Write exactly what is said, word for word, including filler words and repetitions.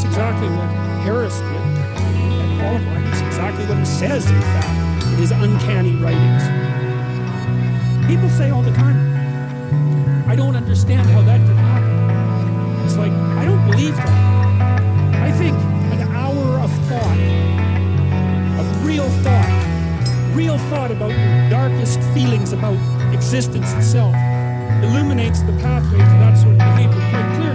exactly what Harris did at Columbine. It's exactly what it says, in fact, in his uncanny writings. People say all the time, I don't understand how that could happen. It's like, I don't believe that. I think an hour of thought, of real thought, real thought about your darkest feelings about existence itself, illuminates the pathway to that sort of behavior quite clearly.